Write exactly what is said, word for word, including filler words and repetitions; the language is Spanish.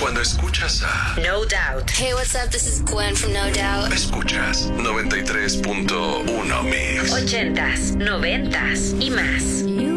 Cuando escuchas a No Doubt. Hey, what's up? This is Gwen from No Doubt. Escuchas noventa y tres punto uno Mix. Ochentas, noventas y más. You